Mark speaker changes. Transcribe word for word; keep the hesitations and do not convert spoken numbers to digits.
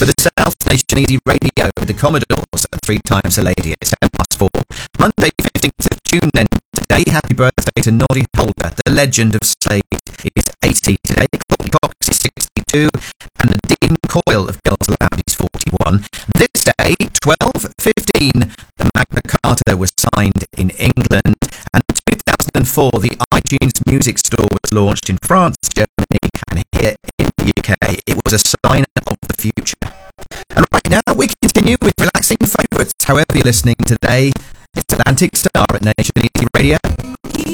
Speaker 1: For the South Nation Easy Radio with the Commodores at three times a lady at ten past four. Monday, fifteenth of June then. Today, happy birthday to Noddy Holder, the legend of Slade. Is eighty today. Courtney Cox is sixty-two. And the Dean Coyle of Girls Aloud is forty-one. This day, twelve fifteen, the Magna Carta was signed in England. And in two thousand four, the iTunes Music Store was launched in France, Germany, and here in the U K. It was a sign of the future. And right now, we continue with relaxing favourites. However you're listening today, it's Atlantic Star at Nation Easy Radio.